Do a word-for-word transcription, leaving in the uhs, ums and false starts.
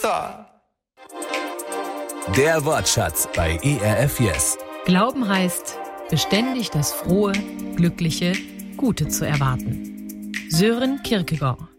Star. Der Wortschatz bei E R F Yes. Glauben heißt, beständig das Frohe, Glückliche, Gute zu erwarten. Sören Kierkegaard.